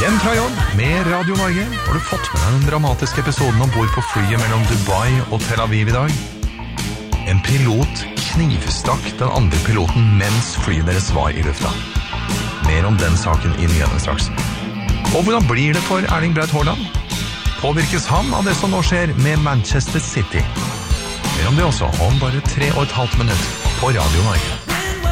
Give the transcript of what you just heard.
Hjem fra jobb med Radio Norge. Har du fått med deg den dramatiske episoden om bord på flyet mellom Dubai og Tel Aviv i dag? En pilot knivstakk den andre piloten mens flyet deres var i lufta. Mer om den saken i nyhetene straks. Og hvordan blir det for Erling Braut Haaland? Påvirkes han av det som nå skjer med Manchester City? Mer om det også om bare 3,5 minutter på Radio Norge.